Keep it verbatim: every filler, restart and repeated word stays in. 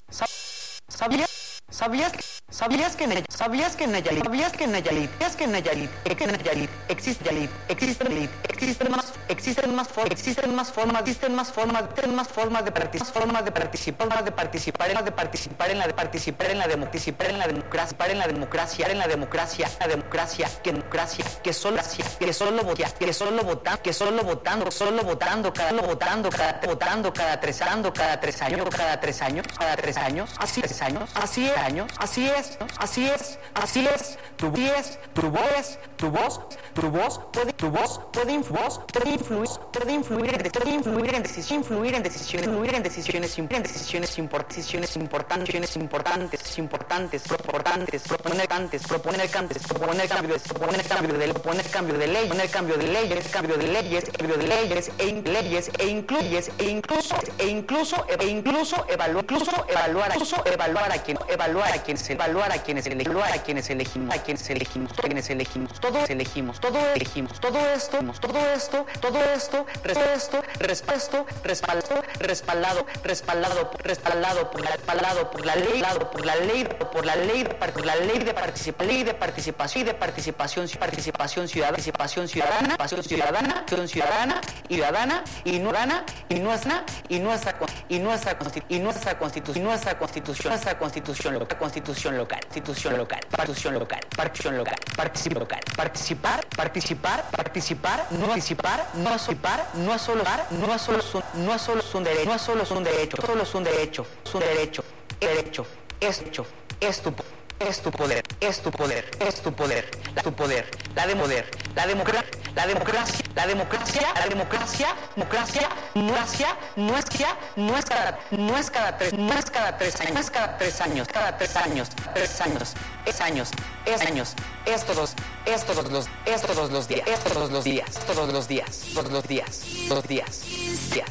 ¿Sabías? ¿Sabías que ¿Sabías que en ¿Sabías que en Nayarit? ¿Sabías que en Nayarit? ¿Sabías que en Nayarit? Que en Nayarit existe Nayarit, existen Nayarit, existen más existen más formas, existen más formas, existen más formas, existen más formas de participar, formas de participar, formas de participar, en de participar en la de participar en la de participar en la democracia, en la democracia, en la democracia, la democracia, que democracia, que solo que solo vota, que solo votando, que solo votando, solo votando, cada votando, cada votando, cada tres años, cada tres años, cada tres años, cada tres años, así es años, así es años, así es. Así es, así es, tu voz, tu voz, tu voz, tu voz puede, tu voz puede influir, puede influir, puede influir, puede influir en decisiones, influir en decisiones, influir en decisiones, en decisiones importantes, importantes, importantes, importantes, importantes, proponer cantes, proponer cantes, proponer cambios, proponer cambio de, proponer cambio de ley, poner cambio de leyes, cambio de leyes, cambio de leyes, e leyes, e incluyes, e incluso, e incluso, e incluso evaluar, incluso evaluar, incluso evaluar a quien, evaluar a quien se evaluar a quienes elegimos, a quienes elegimos, a quienes elegimos, a quienes elegimos, todos elegimos, todo elegimos, todo esto, todo esto, todo esto, esto, respeto, respaldo, respaldado, respaldado, respaldado por la, respaldado por la ley, por la ley, por la ley, por la ley de participación, ley de participación y de participación, participación ciudadana, participación ciudadana, participación ciudadana, ciudadana, ciudadana y no gana y nuestra y nuestra y nuestra y nuestra constitución, nuestra constitución, nuestra constitución local, constitución local, constitución local, partición local, partición local, participar local, participar, participar, participar, no participar, no participar, no es solo no es solo un, no es solo un derecho, no es solo un derecho, solo es un derecho, es un derecho, derecho, es hecho, es tu es tu poder, es tu poder, es tu poder, la, tu poder, la de poder, la democracia, la democracia, la democracia, la democracia, democracia, democracia, no es ya, no es cada, no es cada tres, no es cada tres años, no es cada tres años, cada tres años, tres años, es años, es años, es todos, es todos los, es todos los días, es todos los días, todos los días, todos los días, todos los días, días.